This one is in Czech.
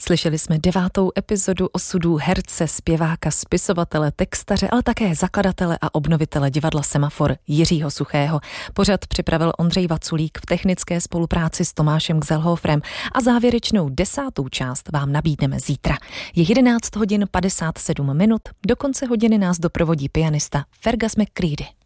Slyšeli jsme 9. epizodu osudů herce, zpěváka, spisovatele, textaře, ale také zakladatele a obnovitele divadla Semafor Jiřího Suchého. Pořad připravil Ondřej Vaculík v technické spolupráci s Tomášem Gzelhofrem a závěrečnou 10. část vám nabídneme zítra. Je 11 hodin 57 minut, do konce hodiny nás doprovodí pianista Fergus McCready.